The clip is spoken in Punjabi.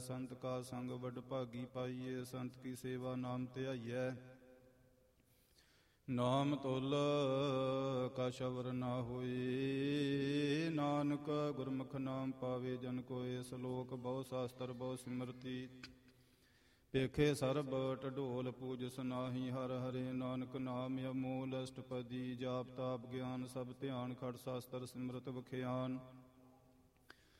ਸੰਤ ਕਾ ਸੰਗ ਵਡ ਭਾਗੀ ਪਾਈਏ। ਸੰਤ ਕੀ ਸੇਵਾ ਨਾਮ ਧਿਆਈਐ। ਨਾਮ ਤੁਲ ਕਾ ਸ਼ਬਰ ਨਾ ਹੋਏ। ਨਾਨਕ ਗੁਰਮੁਖ ਨਾਮ ਪਾਵੇ ਜਨ ਕੋਏ। ਸਲੋਕ ਬਹੁ ਸ਼ਾਸਤਰ ਬਹੁ ਸਿਮਰਤੀ। ਪੇਖੇ ਸਰਬ ਢਢੋਲ ਪੂਜਸ ਨਾਹੀ। ਹਰ ਹਰੇ ਨਾਨਕ ਨਾਮ ਅਮੋਲ ਅਸ਼ਟਪਦੀ। ਜਾਪ ਤਾਪ ਗਿਆਨ ਸਭ ਧਿਆਨ। ਖੜ ਸ਼ਾਸਤਰ ਸਿਮਰਤ ਬਖਿਆਨ।